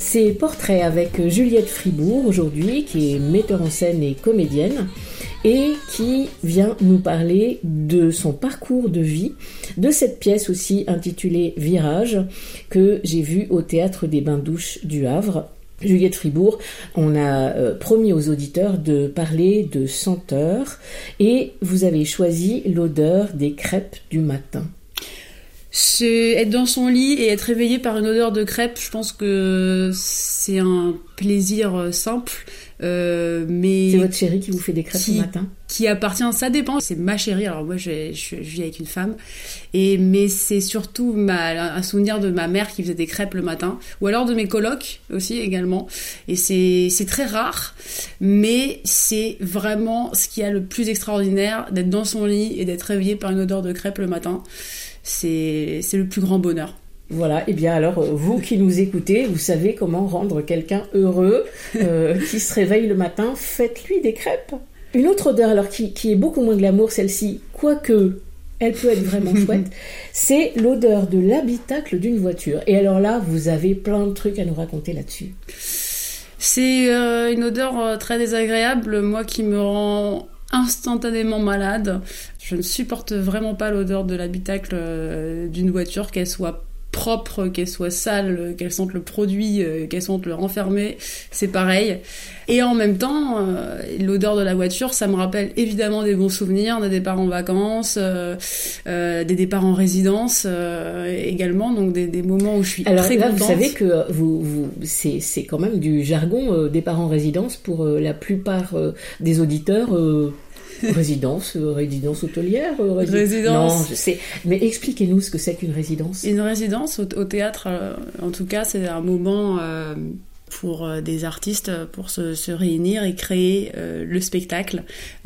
C'est Portrait avec Juliette Fribourg aujourd'hui, qui est metteur en scène et comédienne, et qui vient nous parler de son parcours de vie, de cette pièce aussi intitulée Virage, que j'ai vue au Théâtre des Bains-Douches du Havre. Juliette Fribourg, on a promis aux auditeurs de parler de senteurs, et vous avez choisi l'odeur des crêpes du matin. C'est être dans son lit et être réveillé par une odeur de crêpes, je pense que c'est un plaisir simple, mais... C'est votre chérie qui vous fait des crêpes le matin ? Qui appartient, ça dépend, c'est ma chérie, alors moi je vis avec une femme, mais c'est surtout un souvenir de ma mère qui faisait des crêpes le matin, ou alors de mes colocs aussi également, et c'est très rare, mais c'est vraiment ce qu'il y a le plus extraordinaire, d'être dans son lit et d'être réveillé par une odeur de crêpes le matin. C'est le plus grand bonheur. Voilà, et bien alors, vous qui nous écoutez, vous savez comment rendre quelqu'un heureux, qui se réveille le matin, faites-lui des crêpes. Une autre odeur, alors qui est beaucoup moins glamour, celle-ci, quoique elle peut être vraiment chouette, c'est l'odeur de l'habitacle d'une voiture. Et alors là, vous avez plein de trucs à nous raconter là-dessus. C'est une odeur très désagréable, moi qui me rend instantanément malade. Je ne supporte vraiment pas l'odeur de l'habitacle d'une voiture, qu'elle soit propre, qu'elle soit sale, qu'elle sente le produit, qu'elle sente le renfermé, c'est pareil. Et en même temps, l'odeur de la voiture, ça me rappelle évidemment des bons souvenirs, des départs en vacances, des départs en résidence également, donc des moments où je suis très contente. Alors là, vous savez que c'est quand même du jargon, départ en résidence pour la plupart des auditeurs. Résidence hôtelière, résidence. Non, je sais. Mais expliquez-nous ce que c'est qu'une résidence. Une résidence au théâtre, en tout cas, c'est un moment pour des artistes pour se réunir et créer le spectacle.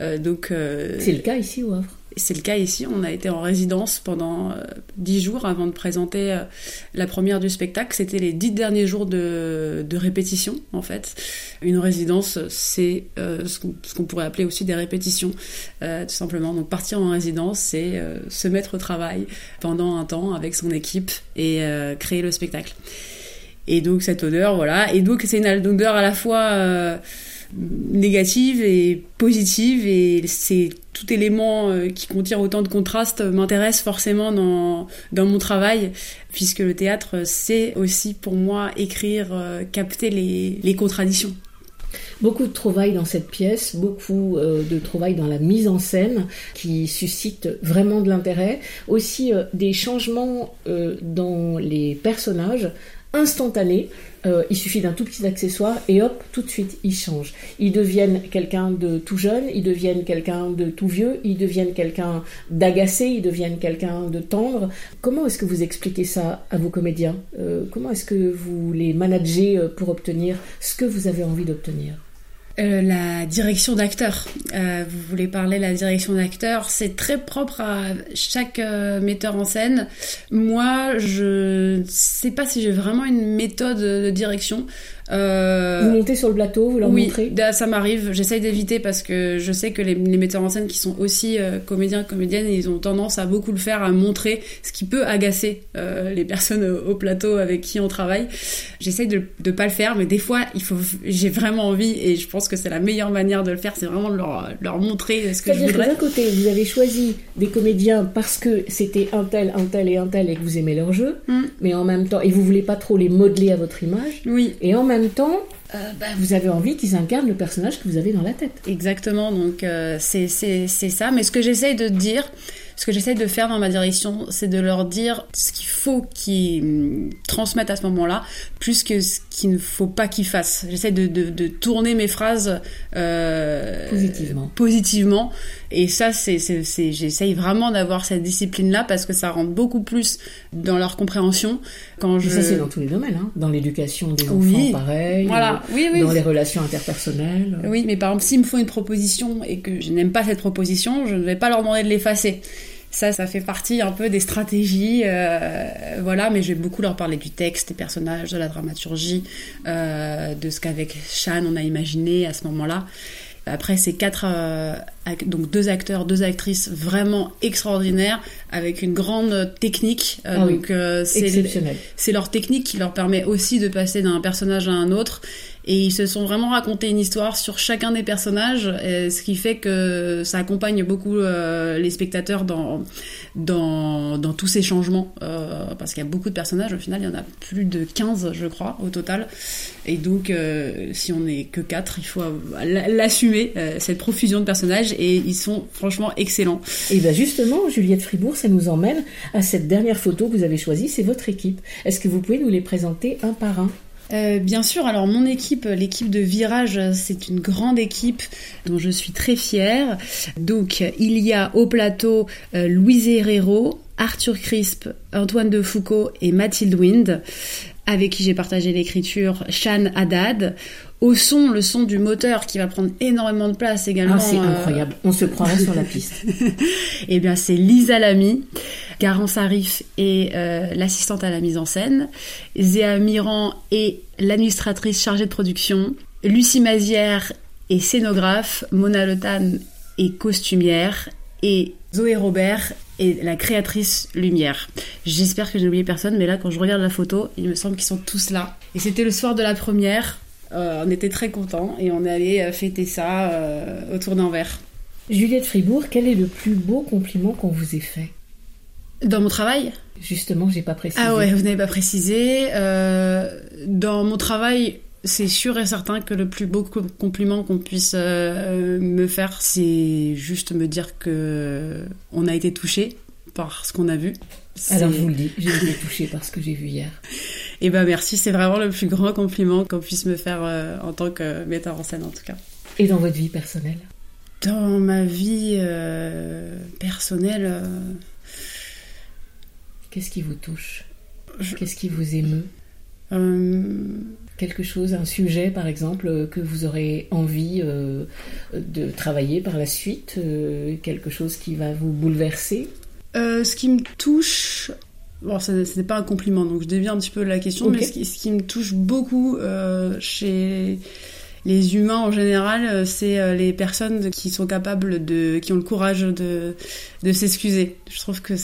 C'est le cas ici au Havre. C'est le cas ici, on a été en résidence pendant 10 jours avant de présenter la première du spectacle. C'était les 10 derniers jours de répétition, en fait. Une résidence, c'est ce qu'on pourrait appeler aussi des répétitions, tout simplement. Donc partir en résidence, c'est se mettre au travail pendant un temps avec son équipe et créer le spectacle. Et donc cette odeur, voilà. Et donc c'est une odeur à la fois négative et positive, et c'est tout élément qui contient autant de contrastes m'intéresse forcément dans mon travail, puisque le théâtre, c'est aussi pour moi écrire, capter les contradictions. Beaucoup de trouvailles dans cette pièce, beaucoup de trouvailles dans la mise en scène qui suscitent vraiment de l'intérêt. Aussi des changements dans les personnages instantanés. Il suffit d'un tout petit accessoire et hop, tout de suite, ils changent. Ils deviennent quelqu'un de tout jeune, ils deviennent quelqu'un de tout vieux, ils deviennent quelqu'un d'agacé, ils deviennent quelqu'un de tendre. Comment est-ce que vous expliquez ça à vos comédiens ? Comment est-ce que vous les managez pour obtenir ce que vous avez envie d'obtenir ? La direction d'acteur. Vous voulez parler de la direction d'acteur, c'est très propre à chaque metteur en scène. Moi, je sais pas si j'ai vraiment une méthode de direction. Vous montez sur le plateau, vous leur montrez ? Oui, ça m'arrive. J'essaye d'éviter parce que je sais que les metteurs en scène qui sont aussi comédiens, comédiennes, ils ont tendance à beaucoup le faire, à montrer, ce qui peut agacer les personnes au plateau avec qui on travaille. J'essaye de pas le faire, mais des fois, j'ai vraiment envie, et je pense que c'est la meilleure manière de le faire, c'est vraiment de leur montrer ce que je voudrais. C'est-à-dire que d'un côté, vous avez choisi des comédiens parce que c'était un tel et que vous aimez leur jeu, mais en même temps, et vous voulez pas trop les modeler à votre image. Oui. Et en même temps, vous avez envie qu'ils incarnent le personnage que vous avez dans la tête. Exactement, donc c'est ça. Mais ce que j'essaye de dire, ce que j'essaye de faire dans ma direction, c'est de leur dire ce qu'il faut qu'ils transmettent à ce moment-là, plus que ce qu'il ne faut pas qu'ils fassent. J'essaie de tourner mes phrases positivement. Et ça, j'essaye vraiment d'avoir cette discipline-là, parce que ça rentre beaucoup plus dans leur compréhension. Ça, c'est dans tous les domaines, hein. Dans l'éducation des enfants, pareil. Voilà. Oui. Dans les relations interpersonnelles. Oui, mais par exemple, s'ils me font une proposition et que je n'aime pas cette proposition, je ne vais pas leur demander de l'effacer. Ça fait partie un peu des stratégies, voilà, mais je vais beaucoup leur parler du texte, des personnages, de la dramaturgie, de ce qu'avec Shan on a imaginé à ce moment-là. Après, c'est donc 2 acteurs, 2 actrices vraiment extraordinaires, avec une grande technique. Donc, c'est leur technique qui leur permet aussi de passer d'un personnage à un autre. Et ils se sont vraiment raconté une histoire sur chacun des personnages, ce qui fait que ça accompagne beaucoup les spectateurs dans tous ces changements, parce qu'il y a beaucoup de personnages. Au final, il y en a plus de 15, je crois, au total. Et donc, si on n'est que 4, il faut l'assumer, cette profusion de personnages, et ils sont franchement excellents. Et bien justement, Juliette Fribourg, ça nous emmène à cette dernière photo que vous avez choisie, c'est votre équipe. Est-ce que vous pouvez nous les présenter un par un ? Bien sûr, alors mon équipe, l'équipe de Virage, c'est une grande équipe dont je suis très fière. Donc il y a au plateau Louise Herrero, Arthur Crisp, Antoine Defoucault et Mathilde Wind, avec qui j'ai partagé l'écriture, Shan Haddad. Au son, le son du moteur qui va prendre énormément de place également. Ah, c'est incroyable, on se croirait sur la piste. Eh bien, c'est Lisa Lamy, Garance Arif est l'assistante à la mise en scène, Zéa Miran est l'administratrice chargée de production, Lucie Mazière est scénographe, Mona Letan est costumière et Zoé Robert est la créatrice lumière. J'espère que je n'ai oublié personne, mais là, quand je regarde la photo, il me semble qu'ils sont tous là. Et c'était le soir de la première. On était très contents et on est allé fêter ça autour d'un verre. Juliette Fribourg, quel est le plus beau compliment qu'on vous ait fait ? Dans mon travail ? Justement, j'ai pas précisé. Ah ouais, vous n'avez pas précisé. Dans mon travail, c'est sûr et certain que le plus beau compliment qu'on puisse me faire, c'est juste me dire que on a été touché par ce qu'on a vu. Alors je vous le dis, j'ai été touchée par ce que j'ai vu hier. Et ben merci, c'est vraiment le plus grand compliment qu'on puisse me faire en tant que metteur en scène en tout cas. Et dans votre vie personnelle ? Dans ma vie personnelle... Qu'est-ce qui vous touche ? Qu'est-ce qui vous émeut ? Quelque chose, un sujet par exemple que vous aurez envie de travailler par la suite, quelque chose qui va vous bouleverser ? Ce qui me touche, bon, ce n'est pas un compliment, donc je dévie un petit peu de la question, okay. Mais ce qui me touche beaucoup chez les humains en général, c'est les personnes qui sont capables qui ont le courage de s'excuser. Je trouve que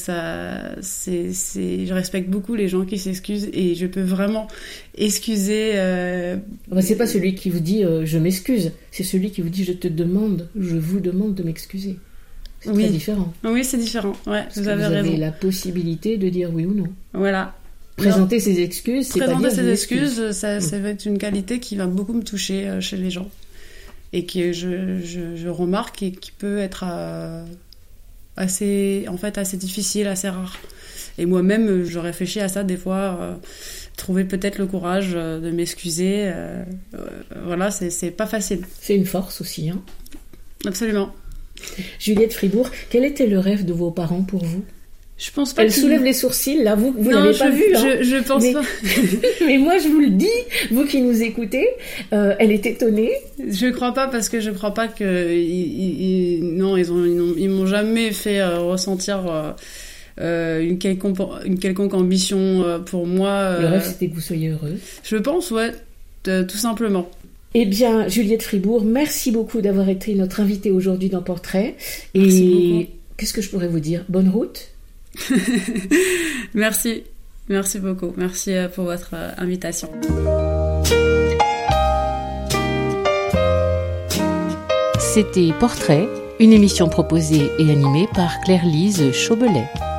je respecte beaucoup les gens qui s'excusent et je peux vraiment excuser. C'est pas celui qui vous dit je m'excuse, c'est celui qui vous dit je vous demande de m'excuser. C'est très différent. Oui, c'est différent. Ouais, vous avez raison. Vous avez la possibilité de dire oui ou non. Voilà. Présenter ses excuses, c'est pas dire Présenter ses excuses, ça va être une qualité qui va beaucoup me toucher chez les gens. Et que je remarque et qui peut être assez difficile, assez rare. Et moi-même, je réfléchis à ça des fois, trouver peut-être le courage de m'excuser. Voilà, c'est pas facile. C'est une force aussi, hein. Absolument. Juliette Fribourg, quel était le rêve de vos parents pour vous ? Je pense pas. Elle soulève les sourcils, là, vous l'avez pas vu. Je pense pas. Mais moi, je vous le dis, vous qui nous écoutez, elle est étonnée. Je crois pas parce que je crois pas que ils m'ont jamais fait ressentir une quelconque ambition pour moi. Le rêve, c'était que vous soyez heureuse. Je pense, ouais, tout simplement. Eh bien, Juliette Fribourg, merci beaucoup d'avoir été notre invitée aujourd'hui dans Portrait. Merci beaucoup. Qu'est-ce que je pourrais vous dire ? Bonne route. Merci beaucoup. Merci pour votre invitation. C'était Portrait, une émission proposée et animée par Claire-Lise Chaubelet.